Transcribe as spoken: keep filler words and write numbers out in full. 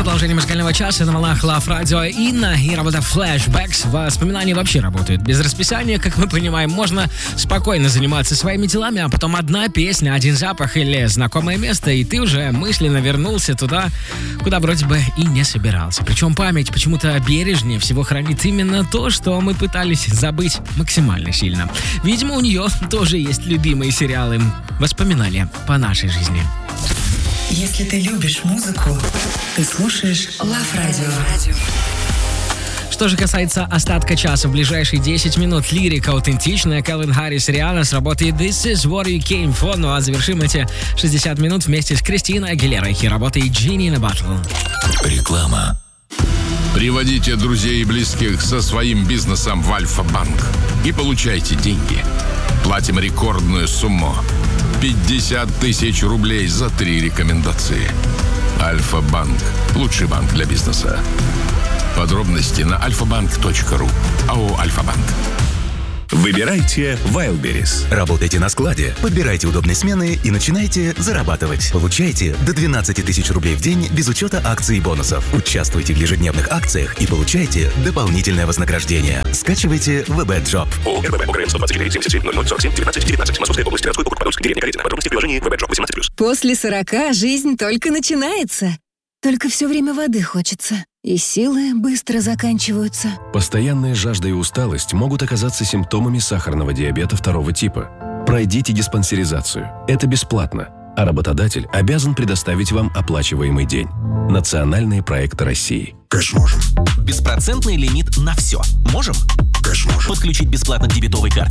Продолжение музыкального часа на волнах Love Radio. Инна и работа Flashbacks. Воспоминания вообще работают без расписания, как мы понимаем. Можно спокойно заниматься своими делами, а потом одна песня, один запах или знакомое место, и ты уже мысленно вернулся туда, куда вроде бы и не собирался. Причем память почему-то бережнее всего хранит именно то, что мы пытались забыть максимально сильно. Видимо, у нее тоже есть любимые сериалы. Воспоминания по нашей жизни. Если ты любишь музыку, ты слушаешь Love Radio. Что же касается остатка часа, в ближайшие десять минут лирика аутентичная, Кэлвин Харрис, Риhanna с работы This Is What You Came For. Ну а завершим эти шестьдесят минут вместе с Кристиной Агилерой и работой Genie in a Bottle. Реклама. Приводите друзей и близких со своим бизнесом в Альфа-банк и получайте деньги. Платим рекордную сумму. пятьдесят тысяч рублей за три рекомендации. Альфа-банк. Лучший банк для бизнеса. Подробности на альфа-банк точка ру. АО «Альфа-банк». Выбирайте Wildberries. Работайте на складе, подбирайте удобные смены и начинайте зарабатывать. Получайте до двенадцать тысяч рублей в день без учета акций и бонусов. Участвуйте в ежедневных акциях и получайте дополнительное вознаграждение. Скачивайте вэ бэ джоб. ООО РББ ОГРН сто двадцать четыре семьдесят семь ноль ноль сорок семь девятнадцать девятнадцать. Московская область, городской округ Подольск, деревня Калитина. Подробности в приложении вэ бэ джоб восемнадцать плюс. После сорока жизнь только начинается. Только все время воды хочется. И силы быстро заканчиваются. Постоянная жажда и усталость могут оказаться симптомами сахарного диабета второго типа. Пройдите диспансеризацию. Это бесплатно. А работодатель обязан предоставить вам оплачиваемый день. Национальные проекты России. Кэш можем. Беспроцентный лимит на все. Можем? Кэш можем. Подключить бесплатно к дебетовой карте